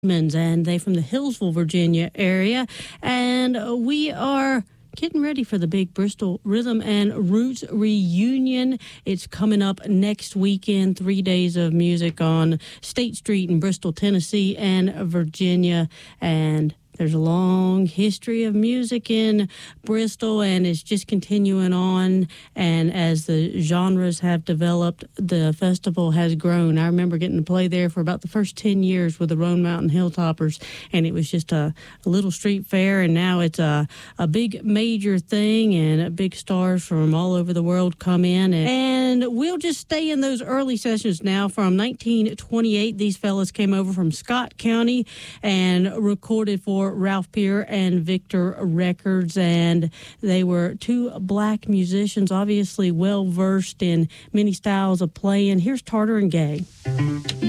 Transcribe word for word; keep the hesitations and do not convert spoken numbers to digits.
And they from the Hillsville, Virginia area. And we are getting ready for the big Bristol Rhythm and Roots reunion. It's coming up next weekend, three days of music on State Street in Bristol, Tennessee and Virginia. And there's a long history of music in Bristol, and it's just continuing on. And as the genres have developed, the festival has grown. I remember getting to play there for about the first ten years with the Roan Mountain Hilltoppers, and it was just a, a little street fair, and now it's a, a big major thing, and big stars from all over the world come in. And, and we'll just stay in those early sessions now. From nineteen twenty-eight, these fellas came over from Scott County and recorded for Ralph Peer and Victor Records, and they were two black musicians, obviously well versed in many styles of playing. Here's Tartar and Gay.